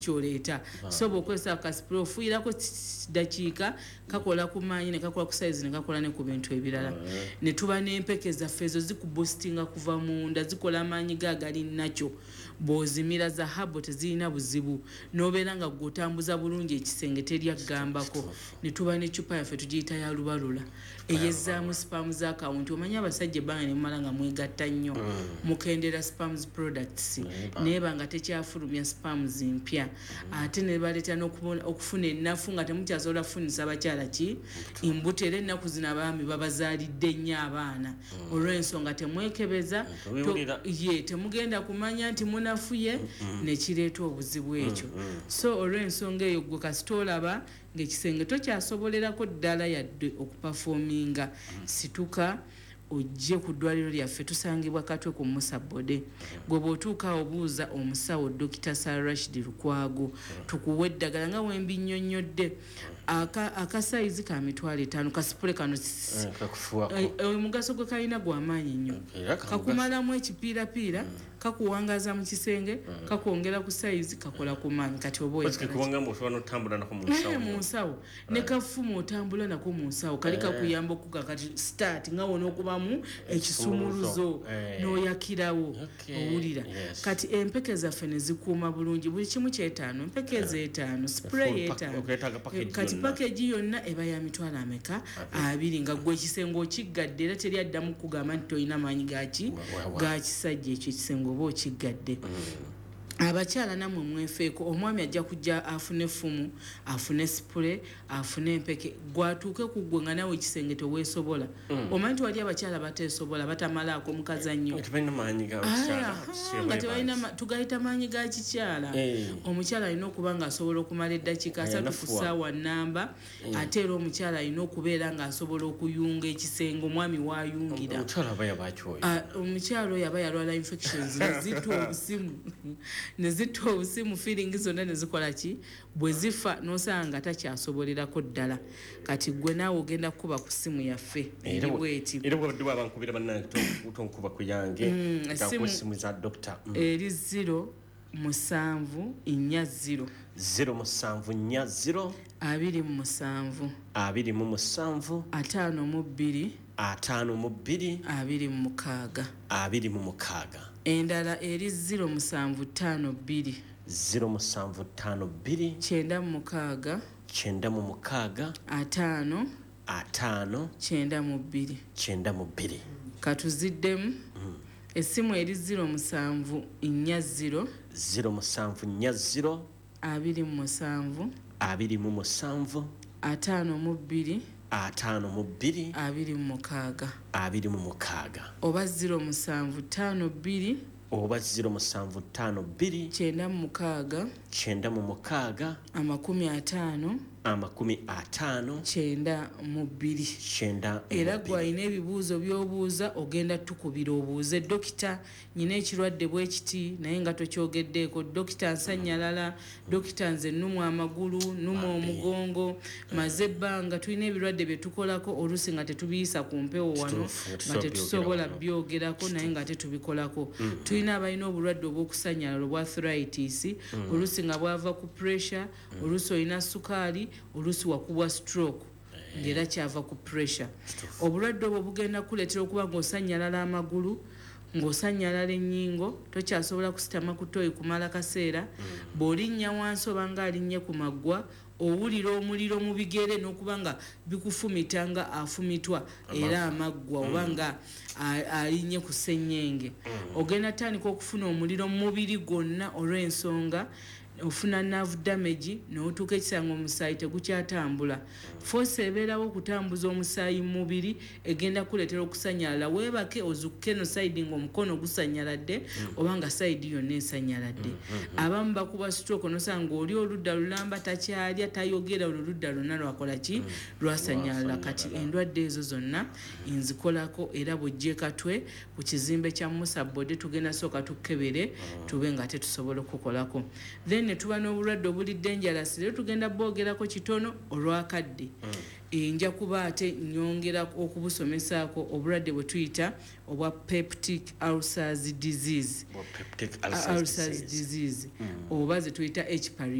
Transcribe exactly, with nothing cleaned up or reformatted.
kyoleta so bokozesa akaspray ofuirako dakiika kakola ku maanyi ne kakola ku size ne kakola ne ku bintu ebirala ne tuba n'empeke zaffe ezo zikuboostinga kuva munda zikola amaanyi gagali nakyo bozimira za habo tezirina buzibu nobeera nga gwotambuza bulungi ekisenge teryaggambako ne tuba n'eccupa yaffe tugiyita ya lubalula eyezzaamu spam za akawunti omanya abasajja ebbanga ne mumala nga mwegatta nnyo mukendera spams products naye banga tekyafulumya spams mpya ate ne baleeta n'okufuna ennafu nga temukyasobola kufunisa bakyala ki imbuto era ennaku zino abaami babazaalidde nnyo abaana olw'ensonga temwekebeza ye temugenda kumanya nti munafuye nekireeta obuzibu ekyo so olw'ensonga eyo gwe kasita olaba ng'ekisenge tokyasobolerako ddala yadde okupafominga situka ojje ku ddwaliro lyaffe tusangibwa Katwe ku Musa Bode gwe bw'otuuka obuuza omusawo Dokita Sarah Rashid Lukwago tukuwa eddagala nga wembi nnyonnyodde akasayizi ka mitwalo etaano kasipule kano omugaso gwe kalina gw'amaanyi nnyo kakumalamu ekipiirapiira kakuwangaza mu kisenge kakwongera ku sayizi kakola ku maanyi kati oba mu nsawo ne kafumu otambula nako mu nsawo kali kakuyamba okuga kati start nga wona okubamu ekisumuluzo n'oyakirawo owulira kati empeke zaffe ne zikuuma bulungi buli kimu kyetaano empeke ezeetaano spray yeetaano kati package yonna eba ya mitwalo ameka abiri nga gwe ekisenge okiggadde era teryaddamu kugamba nti toyina maanyi gaki gakisajja ekyo ekisenge oba okiggadde abakyala namwe mwefeeko omwami ajja kujja afune fumu afune spray afune empeke gwatuuke ku ggwe nga nawe ekisenge teweesobola omanyi nti wali abakyala bateesobola batamalaako mukazannyo nga tebalina tugayita maanyi ga kikyala omukyala alina okuba ng'asobola okumala eddakiika asatu ku ssaawa nnamba ate era omukyala alina okubeera ng'asobola okuyunga ekisenge omwami wayungira omukyala oyo aba yalwala infections nezitta obusimu nezitta obusimu feeling zonna nezikola ki bwe zifa n'osanga takyasobolerako ddala kati gwe naawe ogenda kukuba ku ssimu yaffe eribweti era bwabadde babankubira bannange tonkuba ku yange essimu za dokita eri zero musanvu nnya zero zero musanvu nnya zero abiri mu musanvu abiri mu musanvu ataano mu bbiri ataano mu bbiri abiri mu mukaaga abiri mu mukaaga endala eri zero musanvu ttaano bbiri zero musanvu ttaano bbiri kyenda mu mukaaga kyenda mu mukaaga ataano ataano kyenda mu bbiri kyenda mu bbiri katuziddemu essimu eri zero musanvu nnya zero zero musanvu nnya zero abiri mu musanvu abiri mu musanvu ataano mu bbiri ataano mu bbiri abiri mu mukaaga abiri mu mukaaga oba zero musanvu ttaano bbiri oba zero musanvu ttaano bbiri kyenda mu mukaaga kyenda mu mukaaga amakumi ataano amakumi ataano kyenda mu bbiri kyenda era gwalina ebibuuzo by'obuuza ogenda tukubira obuuze dokita nyina ekirwadde bwe kiti naye nga tokyogeddeeko dokita nsanyalala dokita nze nnumwa amagulu nnumwa omugongo maze ebbanga tulina ebirwadde bye tukolako oluusi nga tetubiyisa ku mpewo wano nga tetusobola byogerako naye nga tetubikolako tulina abalina obulwadde obw'okusanyalala obwa arthritis oluusi nga bwava ku pressure oluusi olina sukaali oluusi wakubwa stroke ngera kyava ku pressure obulwadde obwo bugenda kuleetera okuba ng'osanyalala amagulu ng'osanyalala ennyingo tokyasobola kusitama ku ttooyi kumala kaseera bw'olinnya wansi oba ng'alinnye ku maggwa owulira omuliro mu bigere n'okuba nga bikufumita nga afumitwa era amaggwa oba nga alinnye ku ssennyenge ogenda tandika okufuna omuliro mu mubiri gwonna olw'ensonga ofuna nerve damage n'otuuka ekisanga omusaayi tegukyatambula force ebeerawo okutambuza omusaayi mu mubiri egenda kuleetera okusanyalala weebake ozukuke no side ng'omukono gusanyaladde oba nga side yonna esanyaladde abamu bakuba stroke n'osanga oli oludda lulamba takyalya tayogera oludda lwonna lwakola ki lwasanyalala kati endwadde ezo zonna nzikolako era bw'ojje Katwe ku kizimbe kya Musa Bode tugenda sooka tukebere tube nga tetusobola okukolako then ne tuba n'obulwadde obuli dangerous leero tugenda boogerako kitono olwakadde nja kuba ate nyongera okubusomesaako obulwadde bwe tuyita obwa peptic ulcers disease peptic ulcers disease oba ze tuyita H. pylori